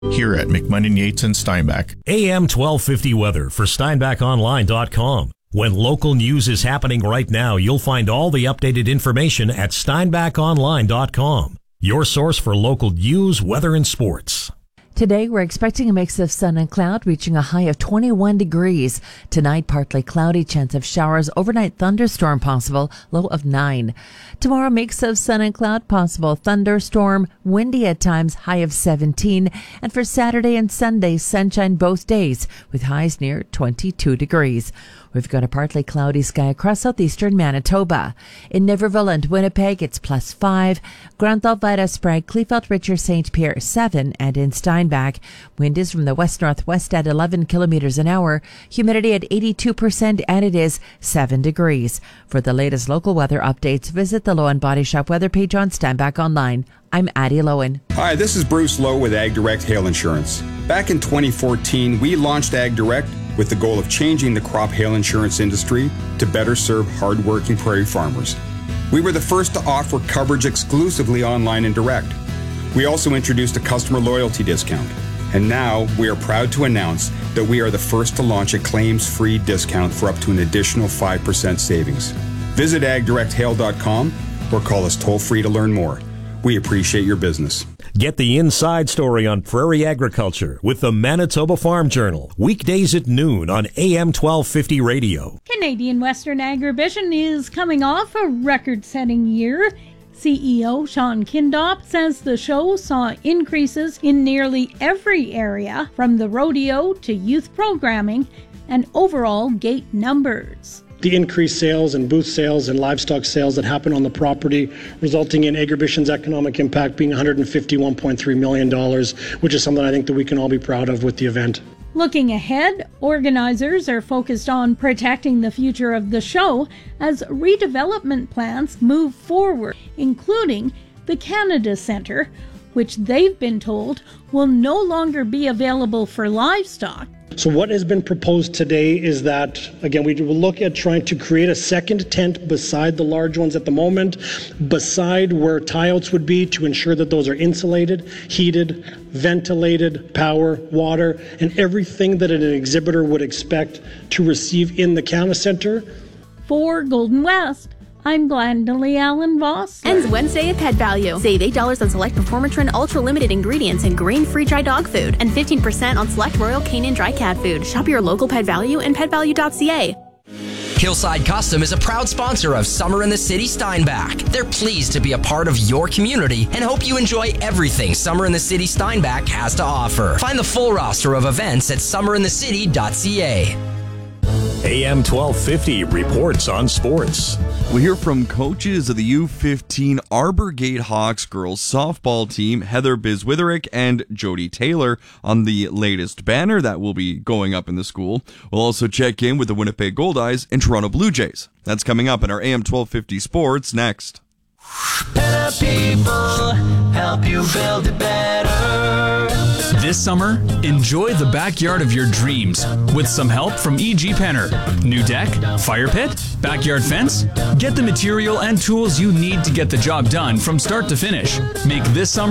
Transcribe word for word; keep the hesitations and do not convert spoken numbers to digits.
Here at McMunnin Yates and Steinbach. A M twelve fifty weather for Steinbach Online dot com. When local news is happening right now, you'll find all the updated information at Steinbach Online dot com. Your source for local news, weather, and sports. Today, we're expecting a mix of sun and cloud, reaching a high of twenty-one degrees. Tonight, partly cloudy, chance of showers, overnight thunderstorm possible, low of nine. Tomorrow, mix of sun and cloud possible, thunderstorm, windy at times, high of seventeen. And for Saturday and Sunday, sunshine both days, with highs near twenty-two degrees. We've got a partly cloudy sky across southeastern Manitoba. In Niverville and Winnipeg, it's plus five. Grand Thought, Sprague, Kleefeld, Richard, Saint Pierre, seven. And in Steinbach, wind is from the west-northwest at eleven kilometers an hour. Humidity at eighty-two percent, and it is seven degrees. For the latest local weather updates, visit the Lowen Body Shop weather page on Steinbach Online. I'm Addie Lowen. Hi, this is Bruce Lowe with Ag Direct Hail Insurance. Back in twenty fourteen, we launched Ag Direct with the goal of changing the crop hail insurance industry to better serve hard-working prairie farmers. We were the first to offer coverage exclusively online and direct. We also introduced a customer loyalty discount. And now we are proud to announce that we are the first to launch a claims-free discount for up to an additional five percent savings. Visit ag direct hail dot com or call us toll-free to learn more. We appreciate your business. Get the inside story on prairie agriculture with the Manitoba Farm Journal, weekdays at noon on A M twelve fifty radio. Canadian Western Agribition is coming off a record-setting year. C E O Sean Kindop says the show saw increases in nearly every area, from the rodeo to youth programming and overall gate numbers. The increased sales and booth sales and livestock sales that happen on the property, resulting in Agribition's economic impact being one hundred fifty-one point three million dollars, which is something I think that we can all be proud of with the event. Looking ahead, organizers are focused on protecting the future of the show as redevelopment plans move forward, including the Canada Centre, which they've been told will no longer be available for livestock. So what has been proposed today is that, again, we will look at trying to create a second tent beside the large ones at the moment, beside where tie-outs would be, to ensure that those are insulated, heated, ventilated, power, water, and everything that an exhibitor would expect to receive in the Canada Centre. For Golden West, I'm Glendalee Allen Voss. Ends Wednesday at Pet Value. Save eight dollars on select Performatrin Ultra Limited ingredients and grain-free dry dog food, and fifteen percent on select Royal Canin dry cat food. Shop your local Pet Value and pet value dot c a. Hillside Custom is a proud sponsor of Summer in the City Steinbach. They're pleased to be a part of your community and hope you enjoy everything Summer in the City Steinbach has to offer. Find the full roster of events at summer in the city dot c a. A M twelve fifty reports on sports. We hear from coaches of the U fifteen Arbor Gate Hawks girls softball team, Heather Biswitherick and Jody Taylor, on the latest banner that will be going up in the school. We'll also check in with the Winnipeg Goldeyes and Toronto Blue Jays. That's coming up in our A M twelve fifty Sports next. Better people help you build it better. This summer, enjoy the backyard of your dreams with some help from E G Penner. New deck, fire pit, backyard fence? Get the material and tools you need to get the job done from start to finish. Make this summer